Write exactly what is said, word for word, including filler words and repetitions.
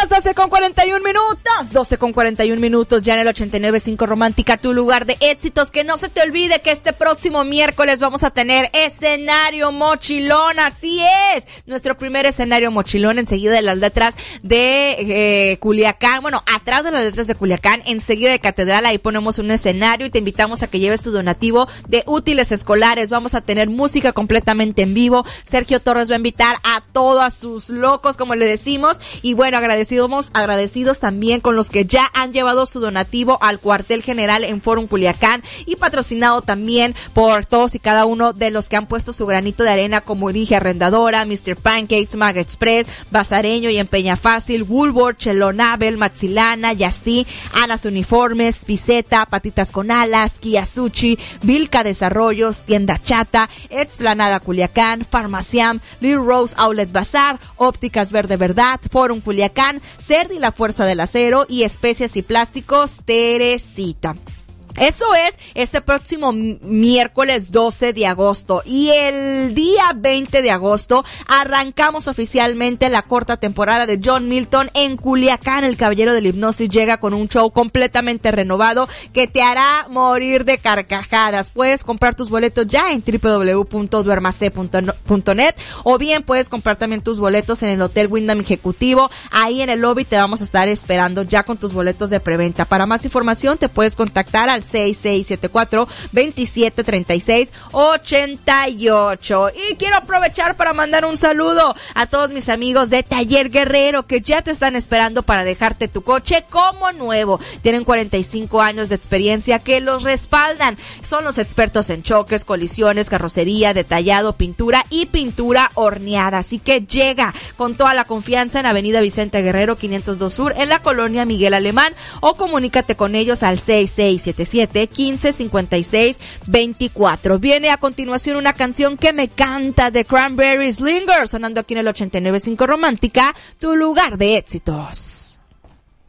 doce con cuarenta y un minutos, doce con cuarenta y un minutos ya en el ochenta y nueve punto cinco Romántica, tu lugar de éxitos. Que no se te olvide que este próximo miércoles vamos a tener escenario mochilón, así es, nuestro primer escenario mochilón enseguida de las letras de eh, Culiacán, bueno, atrás de las letras de Culiacán, enseguida de Catedral, ahí ponemos un escenario y te invitamos a que lleves tu donativo de útiles escolares. Vamos a tener música completamente en vivo, Sergio Torres va a invitar a todos sus locos, como le decimos, y bueno, agradecidos, agradecidos también con los que ya han llevado su donativo al cuartel general en Forum Culiacán y patrocinado también por todos y cada uno de los que han puesto su granito de arena, como dije, Arrendadora, mister Pancakes, Mag Express, Bazareño y Empeña Fácil, Woolworth, Chelonabel, Maxilana, Yastí, Anas Uniformes, Piseta, Patitas con Alas, Kia Sushi, Vilca Desarrollos, Tienda Chata, Explanada Culiacán, Farmaciam, Little Rose Outlet Bazar, Ópticas Verde Verdad, Forum Culiacán, Cerdi La Fuerza del Acero y Especias y Plásticos Teresita. Eso es este próximo miércoles doce de agosto, y el día veinte de agosto arrancamos oficialmente la corta temporada de John Milton en Culiacán. El Caballero de la Hipnosis llega con un show completamente renovado que te hará morir de carcajadas. Puedes comprar tus boletos ya en doble u doble u doble u punto duermase punto net o bien puedes comprar también tus boletos en el Hotel Wyndham Ejecutivo. Ahí en el lobby te vamos a estar esperando ya con tus boletos de preventa. Para más información te puedes contactar al seis seis siete cuatro, veintisiete treinta y seis, ochenta y ocho. Y quiero aprovechar para mandar un saludo a todos mis amigos de Taller Guerrero que ya te están esperando para dejarte tu coche como nuevo. Tienen cuarenta y cinco años de experiencia que los respaldan. Son los expertos en choques, colisiones, carrocería, detallado, pintura y pintura horneada. Así que llega con toda la confianza en Avenida Vicente Guerrero quinientos dos Sur en la colonia Miguel Alemán, o comunícate con ellos al seis seis siete siete, quince cincuenta y seis veinticuatro. Viene a continuación una canción que me canta de Cranberries, Linger, sonando aquí en el ochenta y nueve punto cinco Romántica, tu lugar de éxitos.